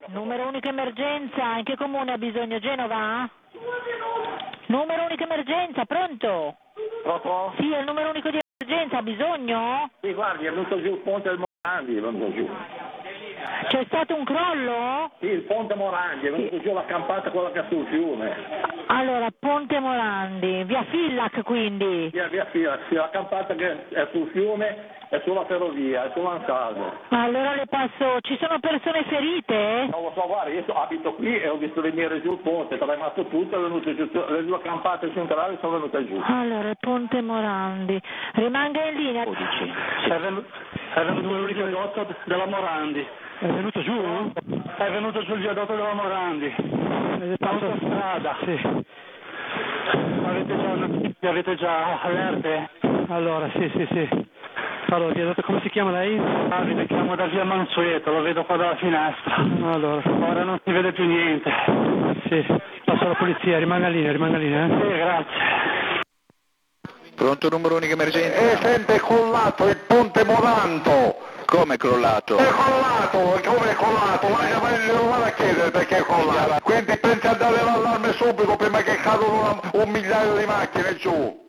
Numero unico emergenza, in che comune ha bisogno? Genova? Numero unico emergenza, pronto? Pronto? Sì, è il numero unico di emergenza, ha bisogno? Sì, guardi, è venuto giù il ponte del Morandi, è venuto giù. C'è stato un crollo? Sì, il ponte Morandi, è venuto giù la campata quella che è sul fiume. Allora, Ponte Morandi, via Fillac quindi? Via, sì, la campata che è sul fiume è sulla ferrovia, è sull'Ansaldo. Allora le passo, ci sono persone ferite? Non lo so, guarda, io abito qui e ho visto venire giù il ponte, è tremato tutto, è venuto giù, le due campate centrali sono venute giù. Allora, Ponte Morandi, rimanga in linea. 12. È venuto il viadotto della Morandi. È venuto giù? È venuto sul viadotto della Morandi. Autostrada. Sì. Avete già allerte? Allora, sì. Allora, viadotto, come si chiama lei? Vi chiamo da via Mansueto, lo vedo qua dalla finestra. Allora, Ora non si vede più niente. sì, passo alla polizia, rimanga in linea, Sì, grazie. Pronto, numero unico emergenza? È sempre crollato il ponte Moranto! Come è crollato? È crollato, come è crollato? Non vado a chiedere perché è crollato. Quindi pensa a dare l'allarme subito prima che cadono un migliaio di macchine giù.